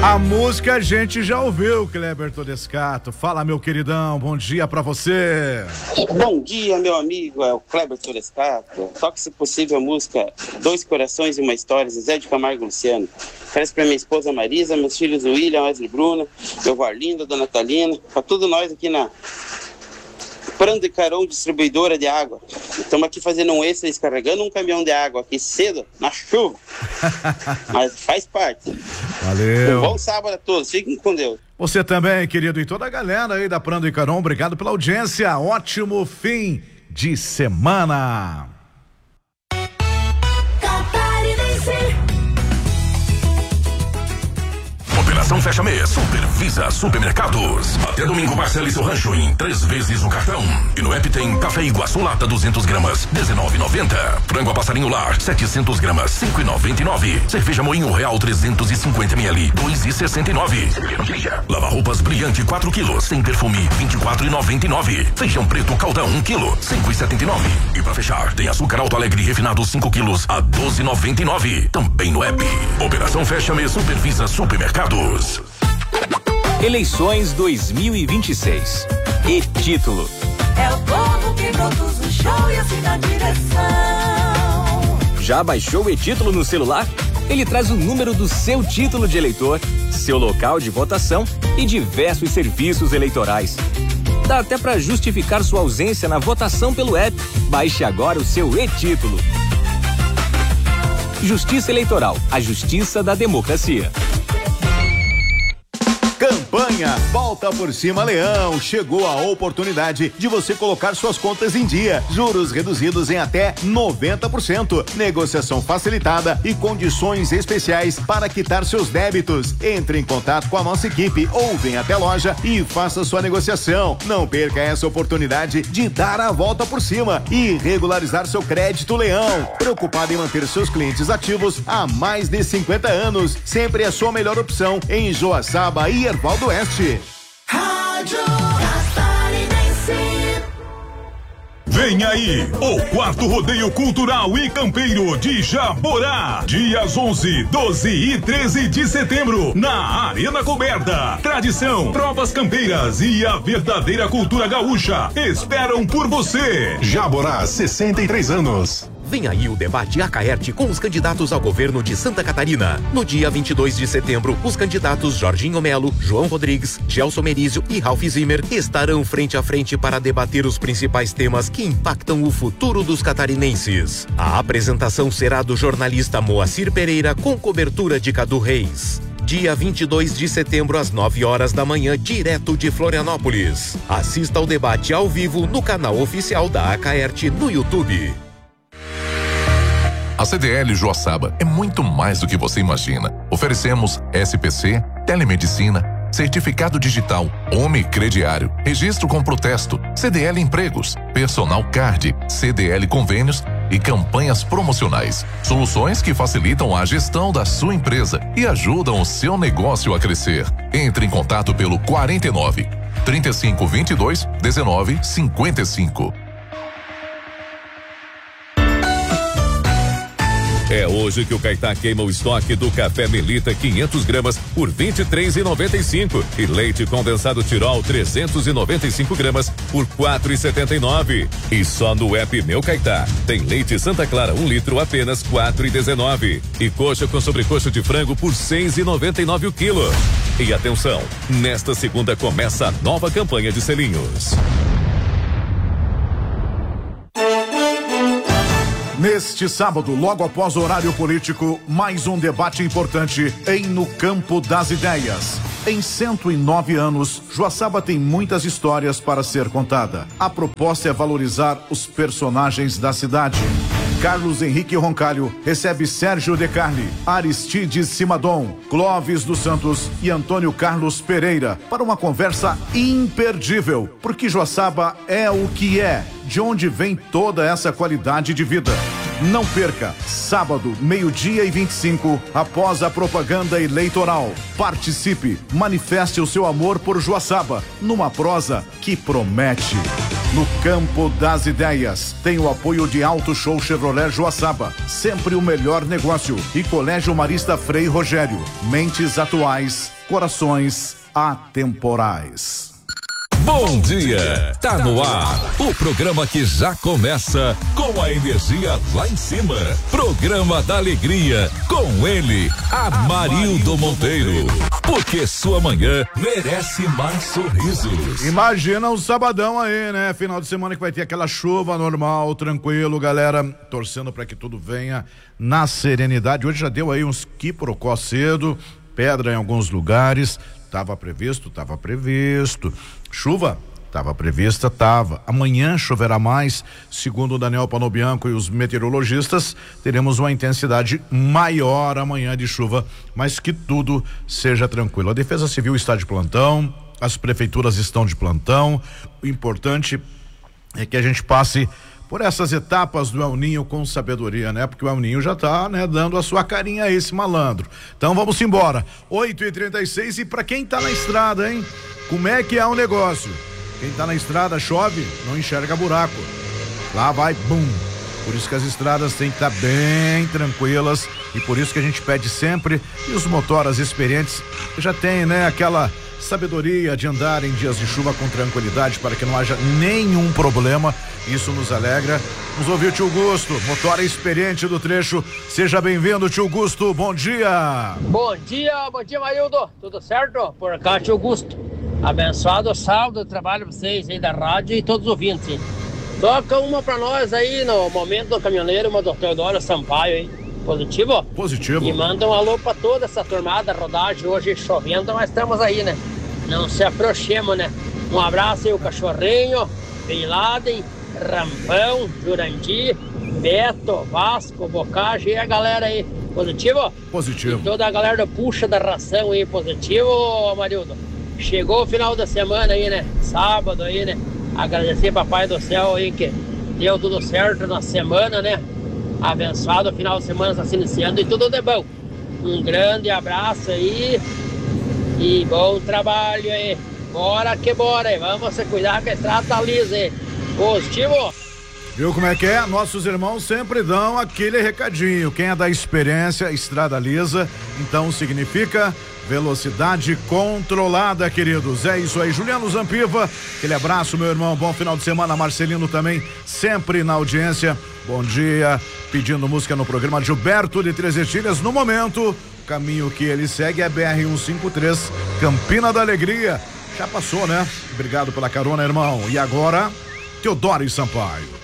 A música a gente já ouviu, Kleber Todescato. Fala, meu queridão, bom dia pra você. Bom dia, meu amigo, é o Kleber Todescato. Toque, se possível, a música Dois Corações e uma História, Zezé de Camargo e Luciano. Parece pra minha esposa Marisa, meus filhos William, Wesley e Bruno, meu avó Arlindo, Dona Talina, pra todos nós aqui na Prando e Carão, distribuidora de água. Estamos aqui fazendo um extra, descarregando um caminhão de água aqui cedo, na chuva. Mas faz parte. Valeu. Um bom sábado a todos, fiquem com Deus. Você também, querido, e toda a galera aí da Prando e Carão, obrigado pela audiência. Ótimo fim de semana. Operação Fecha Mês, Supervisa Supermercados. Até domingo parcele seu rancho em 3 vezes no cartão. E no app tem café Iguaçu lata 200 gramas, R$19,90. Frango a passarinho lar, 700 gramas, R$5,99. Cerveja Moinho Real 350 ml, R$2,69. Lava roupas Brilhante 4 quilos, sem perfume, R$24,99. Feijão preto Caldão 1 quilo, R$5,79. E pra fechar, tem açúcar Alto Alegre refinado 5 quilos, a R$12,99. Também no app. Operação Fecha Mês, Supervisa Supermercados. Eleições 2026. E título: é o povo que produz o show e assim na direção. Já baixou o e-título no celular? Ele traz o número do seu título de eleitor, seu local de votação e diversos serviços eleitorais. Dá até para justificar sua ausência na votação pelo app. Baixe agora o seu e-título. Justiça Eleitoral, a justiça da democracia. Campanha Volta por Cima Leão. Chegou a oportunidade de você colocar suas contas em dia. Juros reduzidos em até 90%. Negociação facilitada e condições especiais para quitar seus débitos. Entre em contato com a nossa equipe ou venha até a loja e faça sua negociação. Não perca essa oportunidade de dar a volta por cima e regularizar seu crédito Leão. Preocupado em manter seus clientes ativos há mais de 50 anos. Sempre a sua melhor opção em Joaçaba e Erval do Oeste. Rádio Catarinense. Vem aí, o 4º Rodeio Cultural e Campeiro de Jaborá. Dias 11, 12 e 13 de setembro, na Arena Coberta. Tradição, provas campeiras e a verdadeira cultura gaúcha esperam por você. Jaborá, 63 anos. Vem aí o debate Acaerte com os candidatos ao governo de Santa Catarina. No dia 22 de setembro, os candidatos Jorginho Melo, João Rodrigues, Gelson Merizio e Ralph Zimmer estarão frente a frente para debater os principais temas que impactam o futuro dos catarinenses. A apresentação será do jornalista Moacir Pereira com cobertura de Cadu Reis. Dia 22 de setembro, às 9 horas da manhã, direto de Florianópolis. Assista ao debate ao vivo no canal oficial da Acaerte no YouTube. A CDL Joaçaba é muito mais do que você imagina. Oferecemos SPC, telemedicina, certificado digital, Home Crediário, registro com protesto, CDL Empregos, Personal Card, CDL Convênios e campanhas promocionais. Soluções que facilitam a gestão da sua empresa e ajudam o seu negócio a crescer. Entre em contato pelo 49 35 22 19 55. É hoje que o Caetá queima o estoque do café Melita 500 gramas por R$23,95 e leite condensado Tirol 395 gramas por R$4,79. E só no app Meu Caetá tem leite Santa Clara 1 litro apenas R$4,19 e coxa com sobrecoxa de frango por R$6,99 o quilo. E atenção, nesta segunda começa a nova campanha de selinhos. Neste sábado, logo após o horário político, mais um debate importante em No Campo das Ideias. Em 109 anos, Joaçaba tem muitas histórias para ser contada. A proposta é valorizar os personagens da cidade. Carlos Henrique Roncalho recebe Sérgio De Carli, Aristides Simadon, Clóvis dos Santos e Antônio Carlos Pereira para uma conversa imperdível, porque Joaçaba é o que é, de onde vem toda essa qualidade de vida. Não perca, sábado, 12:25, após a propaganda eleitoral. Participe, manifeste o seu amor por Joaçaba, numa prosa que promete. No Campo das Ideias, tem o apoio de Auto Show Chevrolet Joaçaba, sempre o melhor negócio, e Colégio Marista Frei Rogério, mentes atuais corações atemporais. Bom dia, tá no ar o programa que já começa com a energia lá em cima. Programa da Alegria, com ele, Amarildo Monteiro. Porque sua manhã merece mais sorrisos. Imagina um sabadão aí, né? Final de semana que vai ter aquela chuva normal, tranquilo, galera, torcendo para que tudo venha na serenidade. Hoje já deu aí uns quiprocó cedo, pedra em alguns lugares. Tava previsto. Chuva? Tava prevista, tava. Amanhã choverá mais, segundo o Daniel Panobianco e os meteorologistas, teremos uma intensidade maior amanhã de chuva, mas que tudo seja tranquilo. A Defesa Civil está de plantão, as prefeituras estão de plantão. O importante é que a gente passe por essas etapas do El Ninho com sabedoria, né? Porque o El Ninho já tá, né, dando a sua carinha a esse malandro. Então vamos embora. 8h36 e pra quem tá na estrada, hein? Como é que é o negócio? Quem tá na estrada chove, não enxerga buraco. Lá vai, bum. Por isso que as estradas têm que estar bem tranquilas e por isso que a gente pede sempre, e os motoras experientes já têm, né, aquela sabedoria de andar em dias de chuva com tranquilidade para que não haja nenhum problema. Isso nos alegra. Vamos ouvir o tio Gusto, motora experiente do trecho. Seja bem-vindo, tio Gusto, bom dia. Bom dia, Marildo, tudo certo? Por cá, tio Gusto. Abençoado sábado de trabalho pra vocês aí da rádio e todos os ouvintes, hein? Toca uma pra nós aí no Momento do Caminhoneiro, uma do Teodoro Sampaio, hein? Positivo? Positivo. E manda um alô pra toda essa turmada, rodagem hoje chovendo, mas estamos aí, né? Não se aproximemos, né? Um abraço aí, o Cachorrinho, Bin Laden, Rampão, Jurandir, Beto, Vasco, Bocage e a galera aí. Positivo? Positivo. E toda a galera do Puxa da Ração aí, positivo, Amarildo? Chegou o final da semana aí, né? Sábado aí, né? Agradecer Papai do Céu aí que deu tudo certo na semana, né? Abençoado o final de semana está se iniciando e tudo de bom. Um grande abraço aí e bom trabalho aí. Bora que bora aí. Vamos se cuidar que a estrada tá lisa aí. Positivo? Viu como é que é? Nossos irmãos sempre dão aquele recadinho. Quem é da experiência, estrada lisa, então significa velocidade controlada, queridos. É isso aí. Juliano Zampiva, aquele abraço, meu irmão. Bom final de semana. Marcelino também, sempre na audiência. Bom dia. Pedindo música no programa. Gilberto de Três Etilhas. No momento, o caminho que ele segue é BR-153, Campina da Alegria. Já passou, né? Obrigado pela carona, irmão. E agora, Teodoro Sampaio.